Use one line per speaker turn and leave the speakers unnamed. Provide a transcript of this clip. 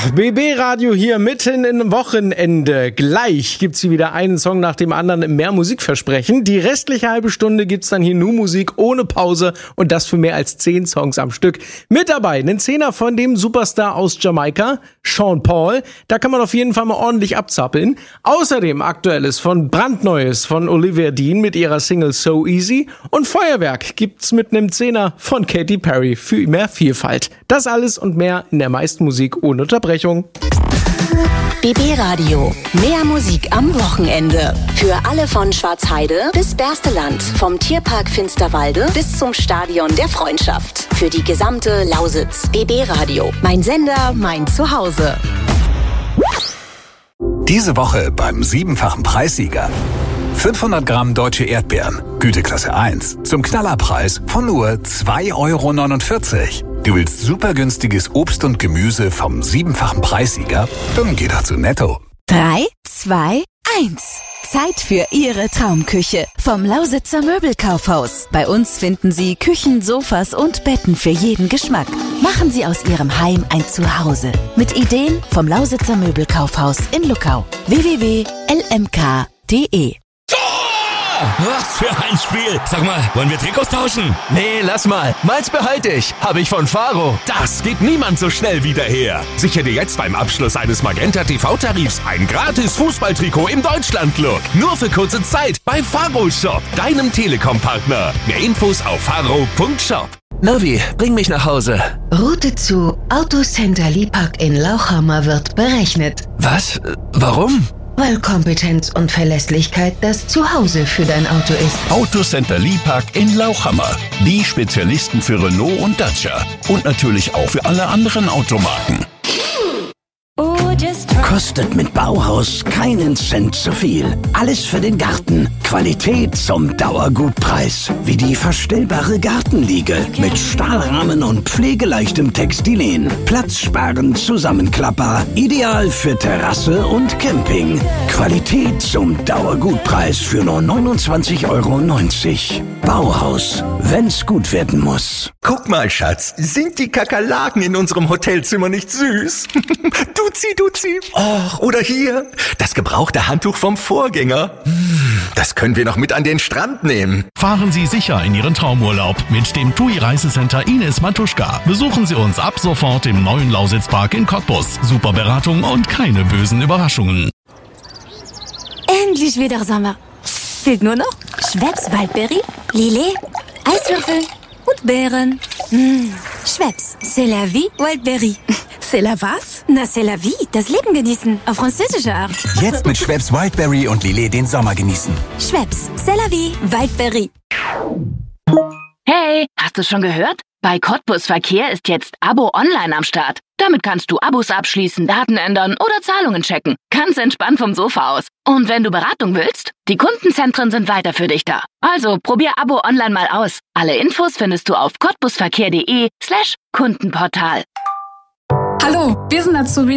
BB Radio hier mitten im Wochenende. Gleich gibt's hier wieder einen Song nach dem anderen im Mehr Musikversprechen. Die restliche halbe Stunde gibt's dann hier nur Musik ohne Pause und das für mehr als 10 Songs am Stück. Mit dabei einen Zehner von dem Superstar aus Jamaika, Sean Paul. Da kann man auf jeden Fall mal ordentlich abzappeln. Außerdem Aktuelles von Brandneues von Olivia Dean mit ihrer Single So Easy. Und Feuerwerk gibt's mit einem Zehner von Katy Perry für mehr Vielfalt. Das alles und mehr in der meisten Musik ohne Unterbrechung.
BB Radio. Mehr Musik am Wochenende. Für alle von Schwarzheide bis Bersteland. Vom Tierpark Finsterwalde bis zum Stadion der Freundschaft. Für die gesamte Lausitz. BB Radio. Mein Sender, mein Zuhause.
Diese Woche beim 7-fachen Preissieger. 500 Gramm deutsche Erdbeeren, Güteklasse 1, zum Knallerpreis von nur 2,49 €. Du willst super günstiges Obst und Gemüse vom 7-fachen Preissieger? Dann geh doch zu Netto.
3, 2, 1. Zeit für Ihre Traumküche vom Lausitzer Möbelkaufhaus. Bei uns finden Sie Küchen, Sofas und Betten für jeden Geschmack. Machen Sie aus Ihrem Heim ein Zuhause. Mit Ideen vom Lausitzer Möbelkaufhaus in Luckau. www.lmk.de.
Was für ein Spiel! Sag mal, wollen wir Trikots tauschen?
Nee, lass mal. Meins behalte ich. Habe ich von Faro.
Das geht niemand so schnell wieder her. Sichere dir jetzt beim Abschluss eines Magenta TV-Tarifs ein gratis Fußballtrikot im Deutschland-Look. Nur für kurze Zeit bei Faro Shop, deinem Telekom-Partner. Mehr Infos auf faro.shop.
Navi, bring mich nach Hause.
Route zu Autocenter Liebhack in Lauchhammer wird berechnet.
Was? Warum?
Weil Kompetenz und Verlässlichkeit das Zuhause für dein Auto ist.
Autocenter Liebhack in Lauchhammer. Die Spezialisten für Renault und Dacia. Und natürlich auch für alle anderen Automarken.
Kostet mit Bauhaus keinen Cent zu viel. Alles für den Garten. Qualität zum Dauergutpreis. Wie die verstellbare Gartenliege mit Stahlrahmen und pflegeleichtem Textilien. Platzsparend zusammenklappbar. Ideal für Terrasse und Camping. Qualität zum Dauergutpreis für nur 29,90 €. Bauhaus, wenn's gut werden muss.
Guck mal, Schatz, sind die Kakerlaken in unserem Hotelzimmer nicht süß? Duzi. Och, oder hier, das gebrauchte Handtuch vom Vorgänger. Das können wir noch mit an den Strand nehmen.
Fahren Sie sicher in Ihren Traumurlaub mit dem TUI Reisecenter Ines Matuschka. Besuchen Sie uns ab sofort im neuen Lausitzpark in Cottbus. Super Beratung und keine bösen Überraschungen.
Endlich wieder Sommer. Fehlt nur noch Schweppes Waldbeere, Lillet, Eiswürfel und Beeren. Schweppes, c'est la vie, Waldbeere. C'est la was? Na, c'est la vie, das Leben genießen, auf französische Art.
Jetzt mit Schweppes Wildberry und Lillet den Sommer genießen.
Schweppes, c'est la vie, Waldbeere.
Hey, hast du schon gehört? Bei Cottbus Verkehr ist jetzt Abo Online am Start. Damit kannst du Abos abschließen, Daten ändern oder Zahlungen checken. Ganz entspannt vom Sofa aus. Und wenn du Beratung willst, die Kundenzentren sind weiter für dich da. Also probier Abo Online mal aus. Alle Infos findest du auf cottbusverkehr.de/Kundenportal.
Hallo, wir sind Azubis